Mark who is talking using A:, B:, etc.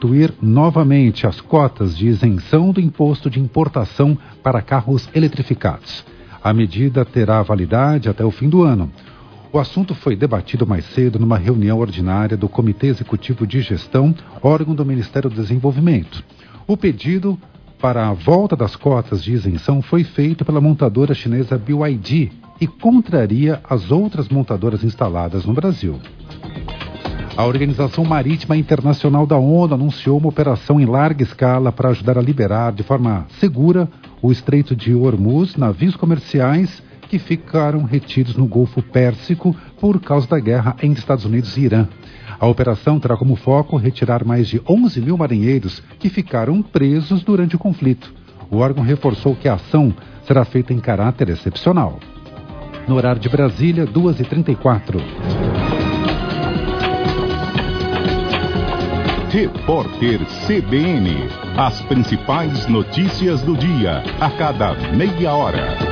A: instituir novamente as cotas de isenção do imposto de importação para carros eletrificados. A medida terá validade até o fim do ano. O assunto foi debatido mais cedo numa reunião ordinária do Comitê Executivo de Gestão, órgão do Ministério do Desenvolvimento. O pedido para a volta das cotas de isenção foi feito pela montadora chinesa BYD e contraria as outras montadoras instaladas no Brasil. A Organização Marítima Internacional da ONU anunciou uma operação em larga escala para ajudar a liberar de forma segura o Estreito de Hormuz, navios comerciais que ficaram retidos no Golfo Pérsico por causa da guerra entre Estados Unidos e Irã. A operação terá como foco retirar mais de 11 mil marinheiros que ficaram presos durante o conflito. O órgão reforçou que a ação será feita em caráter excepcional. No horário de Brasília, 2h34.
B: Repórter CBN. As principais notícias do dia, a cada meia hora.